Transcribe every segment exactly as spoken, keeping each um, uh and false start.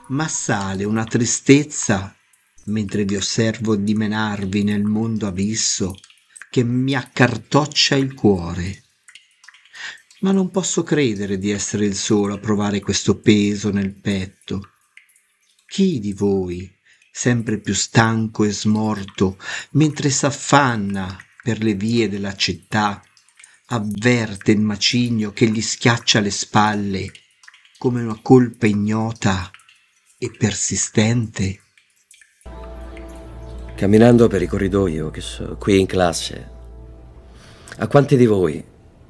m'assale una tristezza mentre vi osservo dimenarvi nel mondo abisso che mi accartoccia il cuore. Ma non posso credere di essere il solo a provare questo peso nel petto. Chi di voi, sempre più stanco e smorto, mentre s'affanna per le vie della città, avverte il macigno che gli schiaccia le spalle come una colpa ignota e persistente? Camminando per i corridoi o che so, qui in classe, a quanti di voi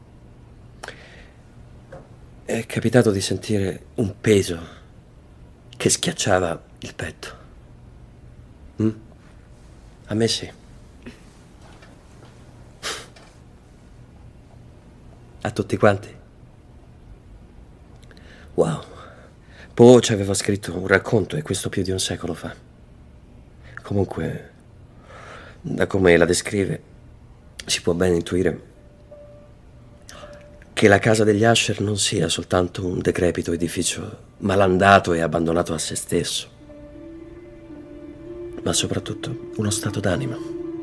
è capitato di sentire un peso che schiacciava il petto? Mm? A me sì. A tutti quanti? Wow. Poe ci aveva scritto un racconto, e questo più di un secolo fa. Comunque, da come la descrive, si può ben intuire che la casa degli Usher non sia soltanto un decrepito edificio malandato e abbandonato a se stesso, ma soprattutto uno stato d'animo.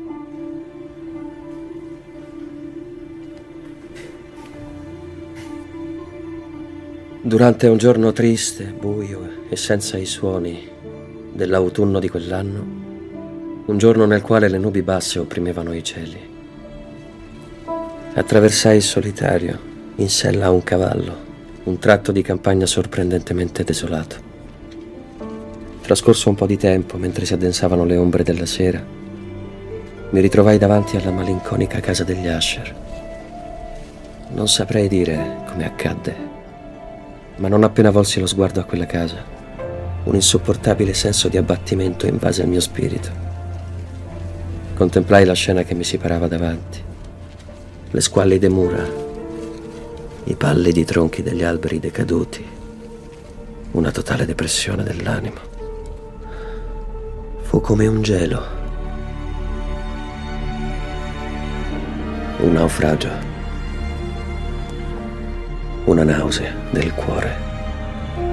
Durante un giorno triste, buio e senza i suoni dell'autunno di quell'anno, un giorno nel quale le nubi basse opprimevano i cieli, attraversai il solitario in sella a un cavallo, un tratto di campagna sorprendentemente desolato. Trascorso un po' di tempo, mentre si addensavano le ombre della sera, mi ritrovai davanti alla malinconica casa degli Usher. Non saprei dire come accadde, ma non appena volsi lo sguardo a quella casa, un insopportabile senso di abbattimento invase il mio spirito. Contemplai la scena che mi si parava davanti, le squallide mura, i pallidi tronchi degli alberi decaduti, una totale depressione dell'animo. Fu come un gelo, un naufragio, una nausea del cuore.